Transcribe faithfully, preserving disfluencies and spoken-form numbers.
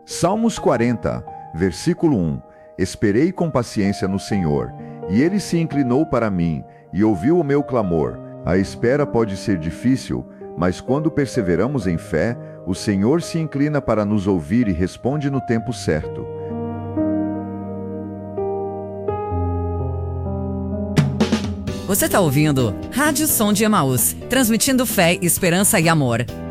Salmos quarenta, versículo um. Esperei com paciência no Senhor, e Ele se inclinou para mim, e ouviu o meu clamor. A espera pode ser difícil, mas quando perseveramos em fé, o Senhor se inclina para nos ouvir e responde no tempo certo. Você está ouvindo Rádio Som de Emaús, transmitindo fé, esperança e amor.